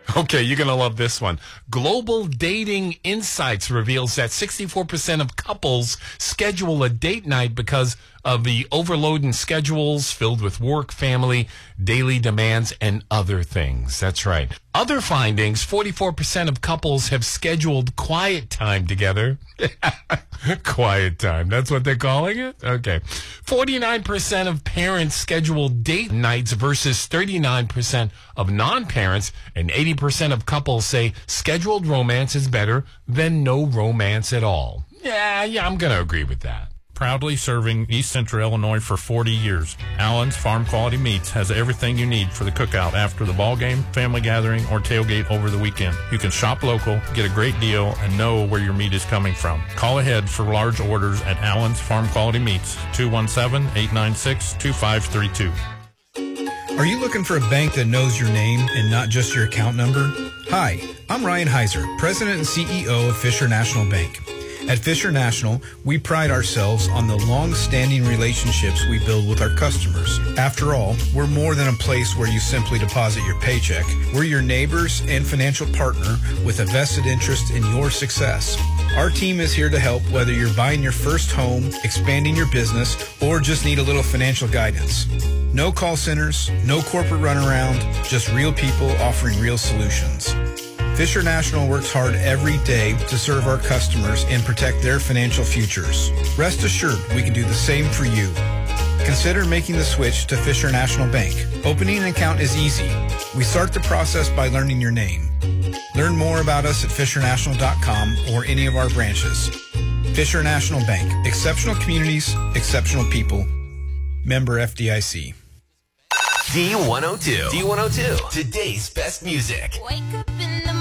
Okay, you're going to love this one. Global Dating Insights reveals that 64% of couples schedule a date night because of the overload in schedules filled with work, family, daily demands, and other things. That's right. Other findings, 44% of couples have scheduled quiet time together. Quiet time. That's what they're calling it? Okay. 49% of parents schedule date nights versus 39% of non-parents, and 80% of couples say scheduled romance is better than no romance at all. Yeah, I'm going to agree with that. Proudly serving East Central Illinois for 40 years, Allen's Farm Quality Meats has everything you need for the cookout after the ball game, family gathering, or tailgate over the weekend. You can shop local, get a great deal, and know where your meat is coming from. Call ahead for large orders at Allen's Farm Quality Meats, 217-896-2532. Are you looking for a bank that knows your name and not just your account number? Hi, I'm Ryan Heiser, President and CEO of Fisher National Bank. At Fisher National, we pride ourselves on the long-standing relationships we build with our customers. After all, we're more than a place where you simply deposit your paycheck. We're your neighbors and financial partner with a vested interest in your success. Our team is here to help whether you're buying your first home, expanding your business, or just need a little financial guidance. No call centers, no corporate runaround, just real people offering real solutions. Fisher National works hard every day to serve our customers and protect their financial futures. Rest assured, we can do the same for you. Consider making the switch to Fisher National Bank. Opening an account is easy. We start the process by learning your name. Learn more about us at fishernational.com or any of our branches. Fisher National Bank. Exceptional communities, exceptional people. Member FDIC. D102. D102. Today's best music. Wake up in the